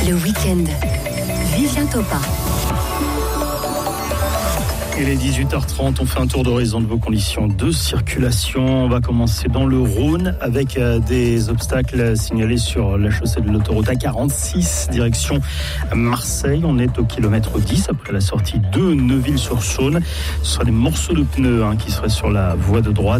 Le week-end. Vivien Topin. Il est 18h30, on fait un tour d'horizon de vos conditions de circulation. On va commencer dans le Rhône avec des obstacles signalés sur la chaussée de l'autoroute A46, direction Marseille. On est au kilomètre 10 après la sortie de Neuville-sur-Saône. Ce sera des morceaux de pneus qui seraient sur la voie de droite.